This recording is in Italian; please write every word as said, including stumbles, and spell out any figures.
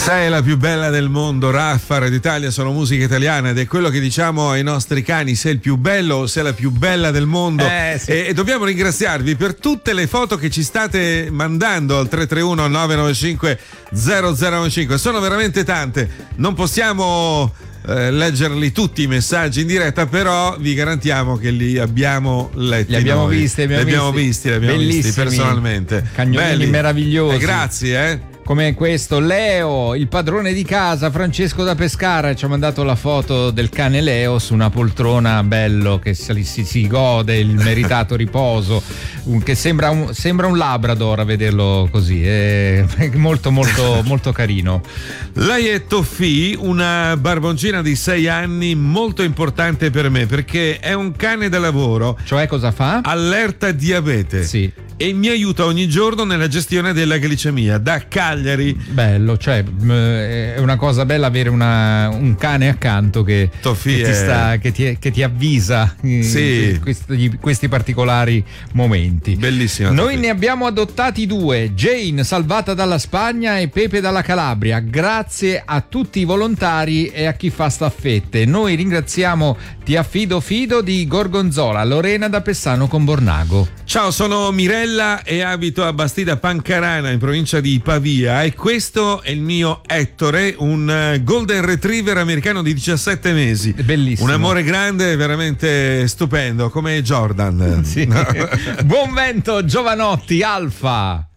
Sei la più bella del mondo, Raffa, Radio Italia, sono musica italiana ed è quello che diciamo ai nostri cani: sei il più bello o sei la più bella del mondo. Eh, sì. e, e dobbiamo ringraziarvi per tutte le foto che ci state mandando al tre tre uno nove nove cinque zero zero nove cinque. Sono veramente tante, non possiamo eh, leggerli tutti i messaggi in diretta, però vi garantiamo che li abbiamo letti. Li abbiamo noi. visti, li abbiamo visti, li abbiamo visti personalmente. Cagnolini Belli. meravigliosi. E grazie, eh. Come questo Leo, il padrone di casa, Francesco da Pescara, ci ha mandato la foto del cane Leo su una poltrona, bello, che si, si, si gode il meritato riposo, un, che sembra un, sembra un Labrador a vederlo così, è molto molto molto carino. Lei è Toffi, una barboncina di sei anni, molto importante per me perché è un cane da lavoro. Cioè cosa fa? Allerta diabete. Sì. E mi aiuta ogni giorno nella gestione della glicemia da Cagliari. Bello, cioè è una cosa bella avere una, un cane accanto che, Toffi che, ti, è... sta, che, ti, che ti avvisa sì. in questi, questi particolari momenti. Bellissimo. Noi Toffi. ne abbiamo adottati due, Jane salvata dalla Spagna e Pepe dalla Calabria. Grazie a tutti i volontari e a chi fa staffette. Noi ringraziamo Ti affido fido di Gorgonzola, Lorena da Pessano con Bornago. Ciao, sono Mirella e abito a Bastida Pancarana in provincia di Pavia e questo è il mio Ettore, un Golden Retriever americano di diciassette mesi. Bellissimo. Un amore grande, veramente stupendo, come Jordan. Sì. Buon vento Giovanotti, Alfa.